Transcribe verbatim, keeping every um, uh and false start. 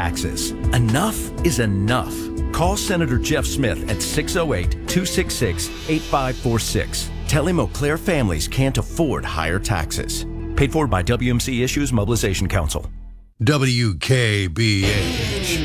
taxes. Enough is enough. Call Senator Jeff Smith at six oh eight, two six six, eight five four six. Tell him Eau Claire families can't afford higher taxes. Paid for by W M C Issues Mobilization Council. W K B H.